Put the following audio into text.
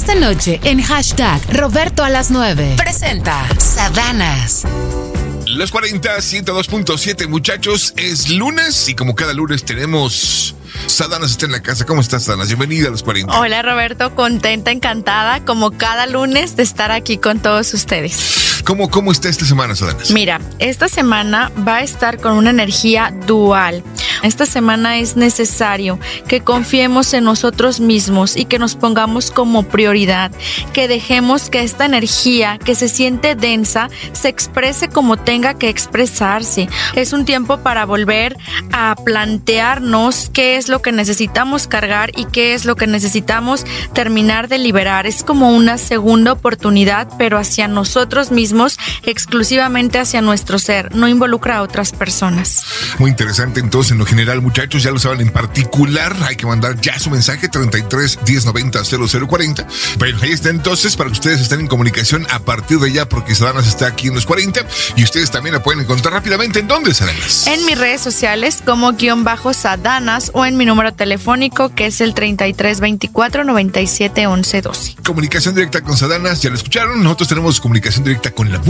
Esta noche en hashtag Roberto a las 9 presenta Sadanas. Los 40, 102.7, muchachos, es lunes y como cada lunes tenemos... Sadanas está en la casa. ¿Cómo estás, Sadanas? Bienvenida a los 40. Hola, Roberto. Contenta, encantada, como cada lunes, de estar aquí con todos ustedes. ¿Cómo está esta semana, Sadanas? Mira, esta semana va a estar con una energía dual. Esta semana es necesario que confiemos en nosotros mismos y que nos pongamos como prioridad, que dejemos que esta energía que se siente densa se exprese como tenga que expresarse. Es un tiempo para volver a plantearnos qué es lo que necesitamos cargar y qué es lo que necesitamos terminar de liberar. Es como una segunda oportunidad, pero hacia nosotros mismos, exclusivamente hacia nuestro ser. No involucra a otras personas. Muy interesante. Entonces, en lo general, muchachos, ya lo saben, en particular hay que mandar ya su mensaje 33 1090 0040. Bueno, ahí está entonces para que ustedes estén en comunicación a partir de ya, porque Sadanas está aquí en los 40 y ustedes también la pueden encontrar rápidamente. ¿En dónde, Sadanas? En mis redes sociales como _Sadanas o en mi número telefónico, que es el 33 24 97 11 12. Comunicación directa con Sadanas, ya lo escucharon. Nosotros tenemos comunicación directa con la